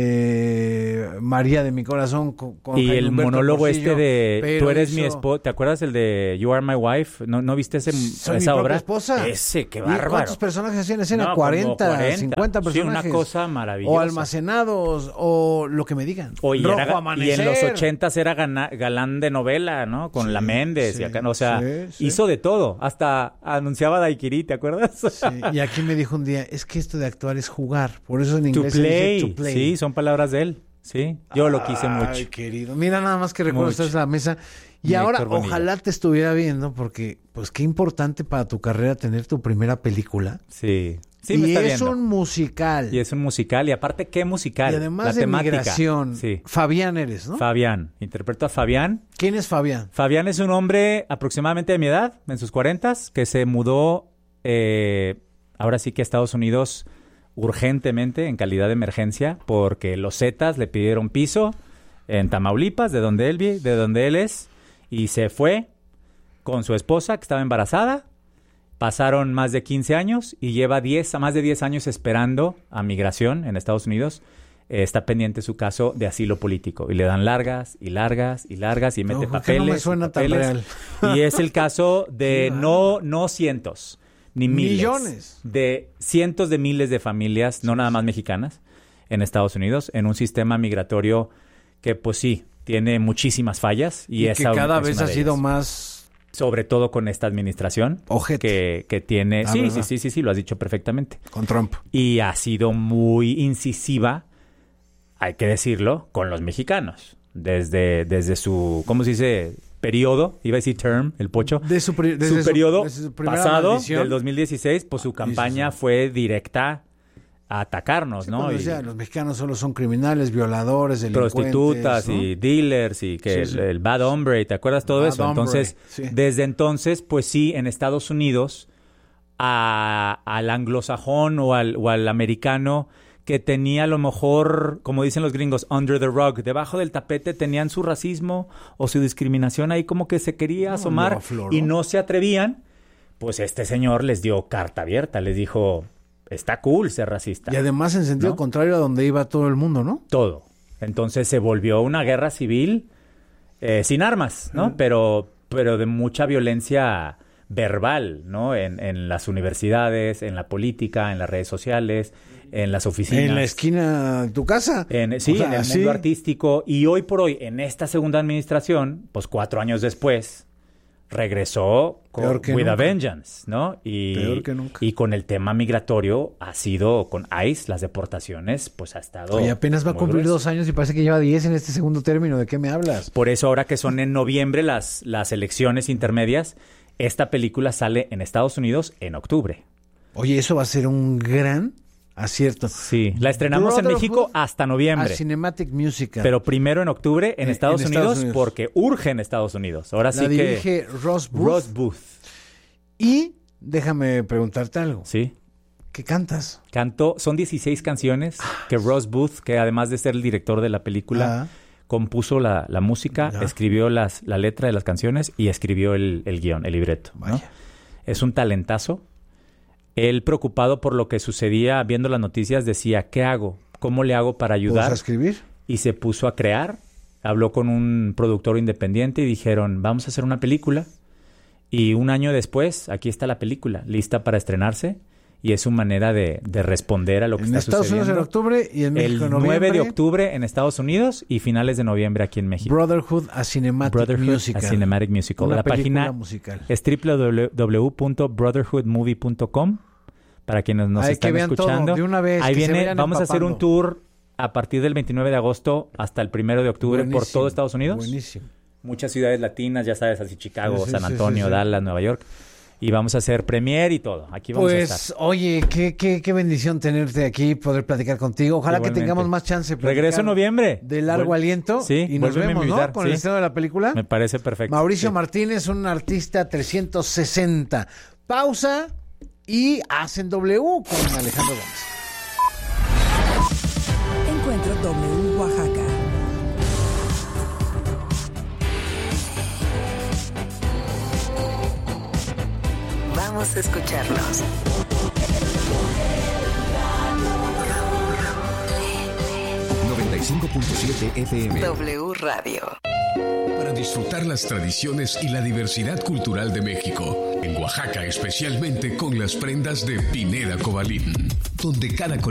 eh, María de mi corazón con, con Y Jaime el Humberto monólogo Porcillo, este de pero Tú eres mi hizo esposa. ¿Te acuerdas el de You Are My Wife? ¿No, no viste ese, Soy esa mi propia obra? esposa. Ese, qué ¿Y bárbaro. cuántos personajes hacían en escena? No, como cuarenta, cuarenta. cincuenta Sí, personajes. una cosa maravillosa. O almacenados, o lo que me digan. O y, Rojo era- y Amanecer. en los ochentas era gana- galán de novela, ¿no? Con La Méndez sí, y acá, o sea, sí, sí. hizo de todo. Hasta anunciaba Daiquiri, ¿te acuerdas? Sí, y aquí me dijo un día, es que esto de actuar es jugar. Por eso en To inglés se play. dice to play. Sí, son palabras de él. Sí, yo lo quise Ay, mucho. querido. Mira nada más que recuerdo Mucho. estás en la mesa. Y Mi ahora Héctor Bonilla. ojalá te estuviera viendo porque pues qué importante para tu carrera tener tu primera película. Sí. Sí, me y está es viendo. un musical. Y es un musical. Y aparte, ¿qué musical? Y además La de temática. migración. Sí. Fabián eres, ¿no? Fabián. Interpreto a Fabián. ¿Quién es Fabián? Fabián es un hombre aproximadamente de mi edad, en sus cuarentas, que se mudó eh, ahora sí que a Estados Unidos urgentemente en calidad de emergencia porque los Zetas le pidieron piso en Tamaulipas, de donde él vi- de donde él es, y se fue con su esposa que estaba embarazada. Pasaron más de quince años y lleva diez, más de diez años esperando a migración en Estados Unidos. Eh, está pendiente su caso de asilo político y le dan largas y largas y largas y mete No, ¿por qué papeles. no me y suena tan papeles. real? Y es el caso de Qué no, no cientos, ni miles. Millones. De cientos de miles de familias, no nada más mexicanas, en Estados Unidos, en un sistema migratorio que pues sí, tiene muchísimas fallas. Y, Y esa que cada es vez una ha de sido ellas. más... Sobre todo con esta administración. Ojete. Que, que tiene... La Sí, verdad. sí, sí, sí, sí, lo has dicho perfectamente. Con Trump. Y ha sido muy incisiva, hay que decirlo, con los mexicanos. Desde, desde su, ¿cómo se dice? Periodo, iba a decir term, el pocho. De su, pri- desde su su- periodo desde su primera pasado, maldición. del dos mil dieciséis, pues su campaña sí, sí. fue directa a atacarnos, Sí, ¿no? cuando Y decía, los mexicanos solo son criminales, violadores, delincuentes. prostitutas ¿no? y dealers y que Sí, el, sí. el bad hombre, ¿te acuerdas todo Bad eso? hombre, Entonces, sí. desde entonces, pues sí, en Estados Unidos, a- al anglosajón o al, o al americano que tenía a lo mejor, como dicen los gringos, under the rug, debajo del tapete tenían su racismo o su discriminación ahí como que se quería No, asomar lo afloró. y no se atrevían, pues este señor les dio carta abierta, les dijo, está cool ser racista. Y además en sentido ¿no? contrario a donde iba todo el mundo, ¿no? Todo. Entonces se volvió una guerra civil eh, sin armas, ¿no? Mm. Pero, pero de mucha violencia verbal, ¿no? En, en las universidades, en la política, en las redes sociales, en las oficinas. En la esquina de tu casa. En, sí, O sea, en el sí. mundo artístico. Y hoy por hoy, en esta segunda administración, pues cuatro años después, regresó con, Peor que with a nunca. vengeance, ¿no? Y, Peor que nunca. y con el tema migratorio ha sido, con ICE, las deportaciones, pues ha estado... Oye, apenas va a muy cumplir grueso. dos años y parece que lleva diez en este segundo término. ¿De qué me hablas? Por eso ahora que son en noviembre las, las elecciones intermedias, esta película sale en Estados Unidos en octubre. Oye, eso va a ser un gran acierto. Sí, la estrenamos en Brotherhood México hasta A noviembre. Cinematic Musical. Pero primero en octubre en, En- Estados, en Unidos, Estados Unidos. porque urge en Estados Unidos. Ahora la sí dirige que... Ross Booth. Ross Booth. Y déjame preguntarte algo. Sí. ¿Qué cantas? Canto, son dieciséis canciones que Ross Booth, que además de ser el director de la película, Ah. compuso la, la música, Ya. escribió las, la letra de las canciones y escribió el, el guión, el libreto, ¿no? Vaya. Es un talentazo. él preocupado por lo que sucedía viendo las noticias decía, ¿qué hago? ¿Cómo le hago para ayudar? ¿Puedes escribir? Y se puso a crear, habló con un productor independiente y dijeron, vamos a hacer una película. Y un año después, aquí está la película, lista para estrenarse. Y es su manera de, de responder a lo que en está Estados sucediendo. Unidos en octubre y en México en El nueve noviembre. de octubre en Estados Unidos y finales de noviembre aquí en México. Brotherhood a Cinematic Brotherhood Musical. a Cinematic Musical. Una la película página musical. es doble u doble u doble u punto brotherhood movie punto com para quienes nos Hay están que vean escuchando. todo de una vez, Ahí que se viene, vayan vamos a hacer un empapando. tour a partir del veintinueve de agosto hasta el primero de octubre por Buenísimo, todo Estados Unidos. Buenísimo. Muchas ciudades latinas, ya sabes, así Chicago, Sí, sí, San sí, Antonio, sí, sí. Dallas, Nueva York. Y vamos a hacer premier y todo. Aquí vamos a Pues, estar. oye, qué, qué, qué bendición tenerte aquí, poder platicar contigo. Ojalá Igualmente. que tengamos más chance de platicar Regreso en noviembre. de largo Vuel- aliento. Sí, y nos vuélveme a vemos, ¿no? invitar, Con sí. el estreno de la película. Me parece perfecto. Mauricio Sí. Martínez, un artista trescientos sesenta. Pausa y hacen W con Alejandro Gómez. Encuentro W Oaxaca. Vamos a escucharnos. noventa y cinco punto siete F M. W Radio. Para disfrutar las tradiciones y la diversidad cultural de México, en Oaxaca especialmente con las prendas de Pineda Cobalín, donde cada